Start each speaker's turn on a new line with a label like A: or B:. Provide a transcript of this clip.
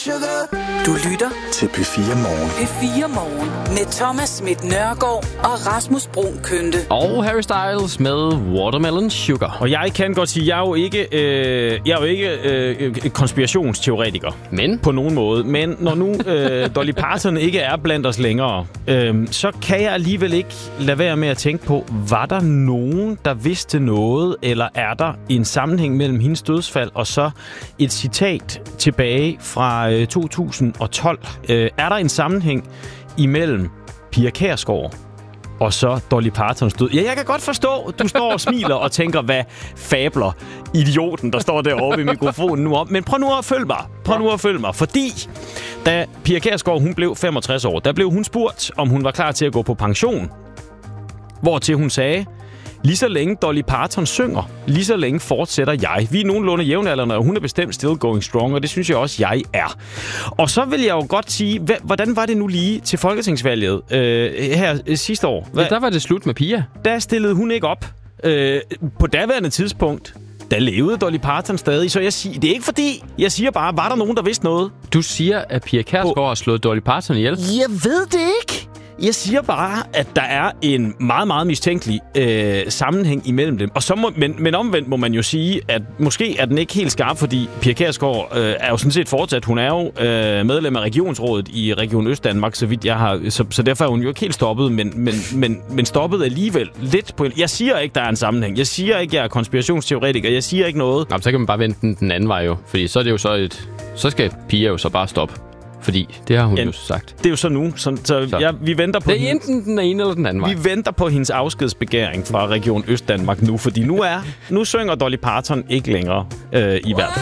A: Du lytter
B: til P4 Morgen.
A: P4 Morgen med Thomas Schmidt Nørgaard og Rasmus Bruun Kynde.
C: Og Harry Styles med Watermelon Sugar.
D: Og jeg kan godt sige, jeg er jo ikke konspirationsteoretiker.
C: Men?
D: På nogen måde. Men når nu Dolly Parton ikke er blandt os længere, så kan jeg alligevel ikke lade være med at tænke på, var der nogen, der vidste noget, eller er der en sammenhæng mellem hendes dødsfald og så et citat tilbage fra 2012? Er der en sammenhæng imellem Pia Kjærsgaard og så Dolly Partons død? Ja, jeg kan godt forstå, du står og smiler og tænker, hvad fabler idioten, der står derovre ved mikrofonen nu om. Men prøv nu at følge mig. Fordi da Pia Kjærsgaard, hun blev 65 år, der blev hun spurgt, om hun var klar til at gå på pension. Hvortil hun sagde, lige så længe Dolly Parton synger, lige så længe fortsætter jeg. Vi er nogenlunde jævnaldrende, og hun er bestemt still going strong, og det synes jeg også, jeg er. Og så vil jeg jo godt sige, hvordan var det nu lige til folketingsvalget her sidste år?
C: Ja, der var det slut med Pia.
D: Der stillede hun ikke op. På daværende tidspunkt, der levede Dolly Parton stadig, så det er ikke fordi, jeg siger bare, var der nogen, der vidste noget?
C: Du siger, at Pia Kjærsgaard har slået Dolly Parton ihjel?
D: Jeg ved det ikke. Jeg siger bare, at der er en meget, meget mistænkelig sammenhæng imellem dem. Og så men omvendt må man jo sige, at måske er den ikke helt skarp, fordi Pia Kjærsgaard er jo sådan set fortsat. Hun er jo medlem af regionsrådet i Region Østdanmark, så vidt jeg har. Så derfor er hun jo ikke helt stoppet, men stoppet alligevel lidt på. Jeg siger ikke, der er en sammenhæng. Jeg siger ikke, jeg er konspirationsteoretiker. Jeg siger ikke noget.
C: Nå, så kan man bare vente den anden vej jo. Fordi så er det jo så skal Pia jo så bare stoppe. Fordi det har hun jo sagt.
D: Det er jo så nu. Vi venter på
C: det er enten den ene eller den anden vej.
D: Vi venter på hendes afskedsbegæring fra Region Østdanmark nu, fordi nu synger Dolly Parton ikke længere i hvert fald.